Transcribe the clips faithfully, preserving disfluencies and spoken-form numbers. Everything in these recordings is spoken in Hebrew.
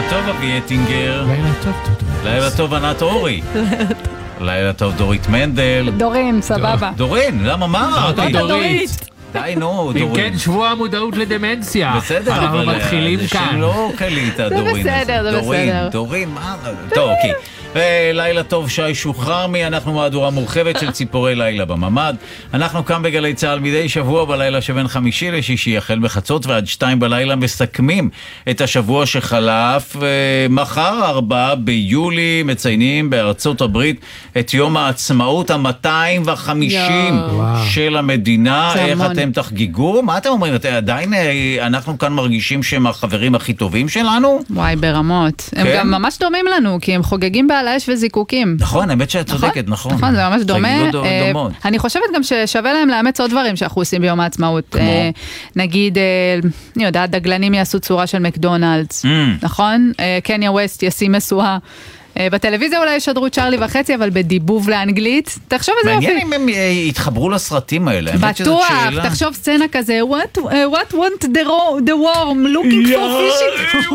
טוב, אבי אטינגר. לילה טוב, דודו. לילה טוב, ענת אורי. לילה טוב, דורית מנדל. דורין, סבבה. דורין, למה מה? אמרת דורית. די, נו, דורין. אם כן, שבוע המודעות לדמנציה. בסדר, אנחנו אבל מתחילים כאן. לא קלית, דורין. זה בסדר, זה דורין, בסדר. דורין, מה? טוב, אוקיי. לילה טוב, שי שוחרמי, אנחנו מהדורה מורחבת של ציפורי לילה בממד. אנחנו כאן בגלי צהל מדי שבוע בלילה שבין חמישי לשישי, החל בחצות ועד שתיים בלילה, מסכמים את השבוע שחלף. מחר, ארבעה ביולי, מציינים בארצות הברית את יום העצמאות ה-מאתיים וחמישים של המדינה. איך אתם תחגיגו? מה אתם אומרים? עדיין אנחנו כאן מרגישים שהם החברים הכי טובים שלנו? וואי, ברמות. הם גם ממש דומים לנו, כי הם חוגגים בעל האש וזיקוקים. נכון, האמת שאת צודקת, נכון. נכון, זה ממש דומה. דומות. אני חושבת גם ששווה להם לאמץ עוד דברים שאנחנו עושים ביום העצמאות. נגיד, אני יודעת, דגלנים יעשו צורה של מקדונלדס, נכון? קניה ווסט ישים מסועה. בטלוויזיה אולי ישדרו צ'רלי וחצי, אבל בדיבוב לאנגלית. תחשוב איזה יופי. מעניין אם הם יתחברו לסרטים האלה. בטוח, תחשוב סצנה כזה, what, what want the, the worm looking for fish?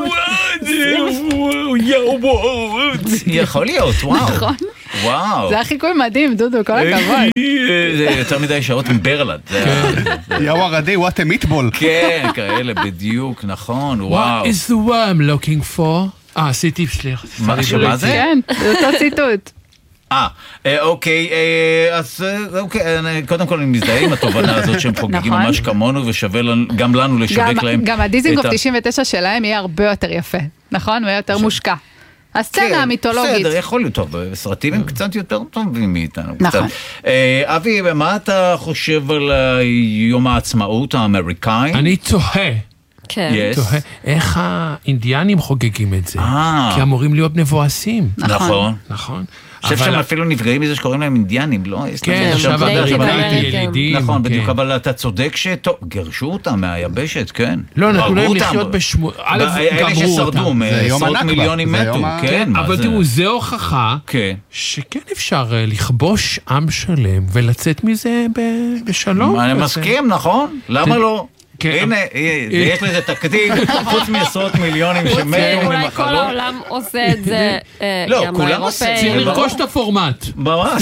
יכול להיות, וואו. נכון. וואו. זה היה חיקוי מדהים, דודו, כל הכבוד. זה יותר מדי שעות עם ברלד. יאו הרדי, what a meatball. כן, כאלה, בדיוק, נכון, וואו. What is the worm looking for? אה, עשיתי, סליחה. מה זה? כן, זה אותו ציטוט. אה, אוקיי, אז אוקיי, קודם כל אני מזדהה עם התובנה הזאת שהם חוגגים ממש כמונו, ושווה גם לנו לשווק להם. גם הדיזינגוף תשעים ותשע שלהם יהיה הרבה יותר יפה, נכון? הוא יהיה יותר מושקע. הסצנה המיתולוגית. בסדר, יכול להיות טוב, סרטים הם קצת יותר טובים מאיתנו. נכון. אבי, מה אתה חושב על יום העצמאות האמריקאי? אני תוהה. כן. תוהה, איך האינדיאנים חוגגים את זה? כי אמורים להיות מבואסים. נכון. נכון. אני חושב שהם אפילו נפגעים מזה שקוראים להם אינדיאנים, לא? כן, עכשיו אמריקאים ילידים. נכון, בדיוק, אבל אתה צודק שטוב, גרשו אותם מהיבשת, כן. לא, נתנו להם לחיות בשמונה, א', אלה ששרדו, עשרות מיליונים מתו, כן. אבל תראו, זה הוכחה שכן אפשר לכבוש עם שלם ולצאת מזה בשלום. אני מסכים, נכון? למה לא? הנה, יש לזה תקדים, חוץ מעשרות מיליונים שמתו ממחלות. אולי כל העולם עושה את זה, לא, כולם עושים. צריך לרכוש את הפורמט. ממש.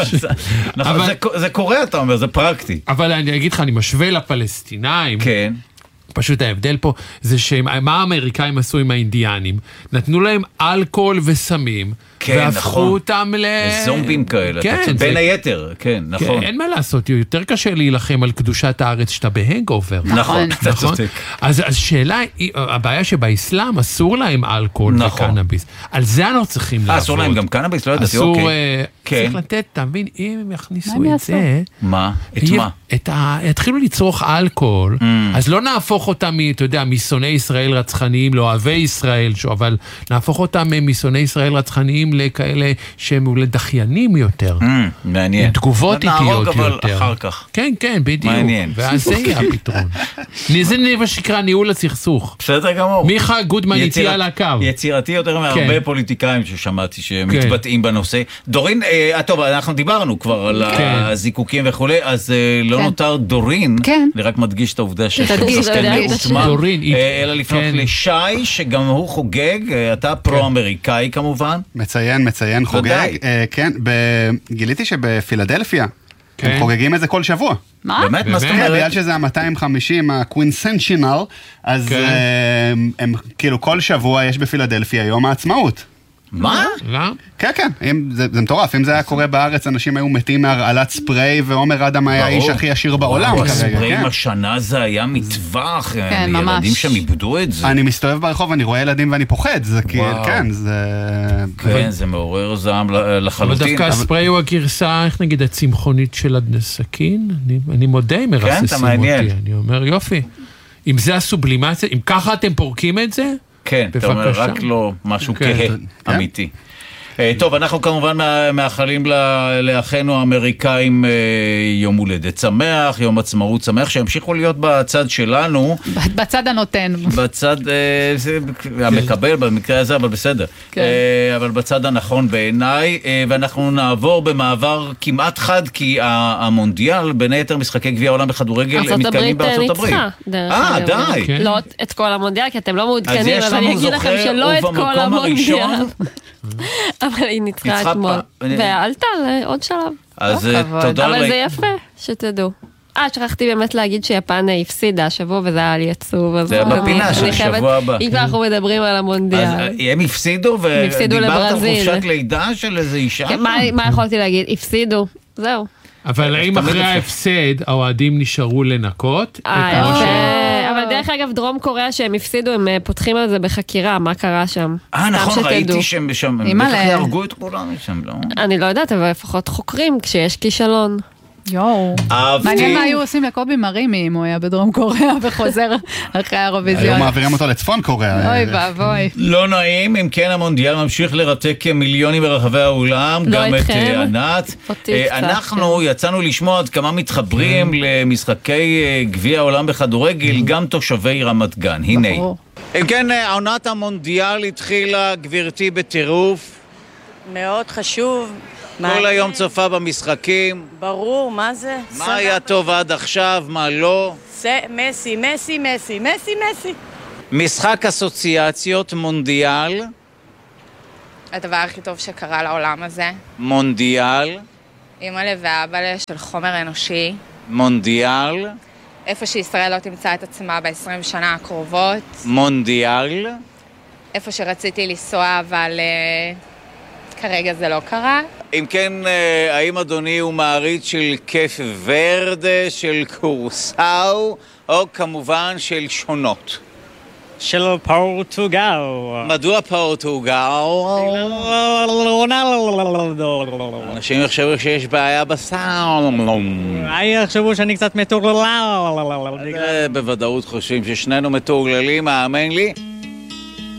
נכון, זה קורה, אתה אומר, זה פרקטי. אבל אני אגיד לך, אני משווה לפלסטינאים. כן. פשוט ההבדל פה זה שמה האמריקאים עשו עם האינדיאנים? נתנו להם אלכוהול וסמים, והפכו אותם ל... זומבים כאלה, בין היתר, כן, נכון. אין מה לעשות, יותר קשה להילחם על קדושת הארץ שאתה בהנגאובר. נכון, אתה צודק. אז השאלה, הבעיה שבאסלאם אסור להם אלכוהול וקנאביס. על זה אנחנו צריכים לעבוד. אסור להם גם קנאביס? לא ידעתי, אסור, צריך לתת, תבין, אם הם יכניסו את זה... מה? את מה? יתחילו לצרוך אלכוהול, אז לא נהפוך אותם, אתה יודע, משונאי ישראל רצחניים, לא אוהבי ישראל, אבל נהפוך אותם משונאי ישראל רצחניים לכאלה שהם אולי דחיינים יותר. מעניין. עם תגובות איטיות יותר. נהרוג אבל אחר כך. כן, כן, בדיוק. מעניין. ואז זה יהיה הפתרון. זה נבע שקרא ניהול הסכסוך. בסדר גמור. מיכה גודמן איתי על הקו. יצירתי יותר מהרבה פוליטיקאים ששמעתי שמתבטאים בנושא. דורין, טוב, אנחנו דיברנו כבר על הזיקוקים וכו', אז לא נותר דורין, אני רק מדגיש את העובדה ששחקן מעוצמה, אלא לפנות לשי, שגם הוא חוגג, אתה פרו-אמריקאי כמובן. מציין, מציין, חוגג. כן, גיליתי שבפילדלפיה, הם חוגגים את זה כל שבוע. מה? באמת? מה זאת אומרת? בגלל שזה ה-מאתיים וחמישים, הקווינסנצ'ינל, אז הם כאילו כל שבוע יש בפילדלפיה יום העצמאות. מה? כן, כן, זה מטורף. אם זה היה קורה בארץ, אנשים היו מתים מהרעלת ספרי, ועומר אדם היה האיש הכי עשיר בעולם כרגע. הספרים השנה זה היה מטווח, ילדים שם איבדו את זה. אני מסתובב ברחוב, אני רואה ילדים ואני פוחד, זה כן, זה... כן, זה מעורר זעם לחלוטין. אבל דווקא הספרי הוא הגרסה, איך נגיד, הצמחונית של הסכין, אני מודה אם מרססים אותי, אני אומר יופי. אם זה הסובלימציה, אם ככה אתם פורקים את זה, כן, אתה אומר, רק לא משהו כהה, אמיתי. טוב, אנחנו כמובן מאחלים לאחינו האמריקאים יום הולדת שמח, יום עצמאות שמח, שימשיכו להיות בצד שלנו. בצד הנותן. בצד המקבל במקרה הזה, אבל בסדר. אבל בצד הנכון בעיניי, ואנחנו נעבור במעבר כמעט חד, כי המונדיאל, בין היתר משחקי גביע העולם בכדורגל, הם מתקיימים בארצות הברית. ניצחה, אה, די. לא את כל המונדיאל, כי אתם לא מעודכנים, אבל אני אגיד לכם שלא את כל המונדיאל. אבל היא ניצחה אתמול. ועלתה לעוד שלב. אז תודה. אבל זה יפה, שתדעו. אה, שכחתי באמת להגיד שיפן הפסידה השבוע, וזה היה לי עצוב. זה בפינה של השבוע הבא. אם אנחנו מדברים על המונדיאל. אז הם הפסידו, ודיברת על חופשת לידה של איזה אישה? מה יכולתי להגיד? הפסידו, זהו. אבל האם אחרי ההפסד, האוהדים נשארו לנקות? אבל דרך אגב, דרום קוריאה שהם הפסידו, הם פותחים על זה בחקירה, מה קרה שם? אה, נכון, ראיתי שהם שם, הם בטח יהרגו את כולם שם, לא? אני לא יודעת, אבל לפחות חוקרים כשיש כישלון. יואו, מעניין מה היו עושים לקובי מרימי אם הוא היה בדרום קוריאה וחוזר אחרי האירוויזיון. היום מעבירים אותו לצפון קוריאה. אוי ואבוי. לא נעים, אם כן המונדיאל ממשיך לרתק מיליונים ברחבי העולם, גם את ענת. אנחנו יצאנו לשמוע עד כמה מתחברים למשחקי גביע העולם בכדורגל, גם תושבי רמת גן. הנה. אם כן, עונת המונדיאל התחילה, גברתי, בטירוף. מאוד חשוב. כל היום צופה במשחקים. ברור, מה זה? מה היה טוב עד עכשיו, מה לא? מסי, מסי, מסי, מסי, מסי. משחק אסוציאציות, מונדיאל. הדבר הכי טוב שקרה לעולם הזה. מונדיאל. אמא ואבא של חומר אנושי. מונדיאל. איפה שישראל לא תמצא את עצמה ב-עשרים שנה הקרובות. מונדיאל. איפה שרציתי לנסוע, אבל uh, כרגע זה לא קרה. אם כן, האם אדוני הוא מעריץ של קף ורד, של קורסאו, או כמובן של שונות? של פורטוגל. מדוע פורטוגל? אנשים יחשבו שיש בעיה בסאונד. אולי יחשבו שאני קצת מטורלל. בוודאות חושבים ששנינו מטורללים, האמן לי.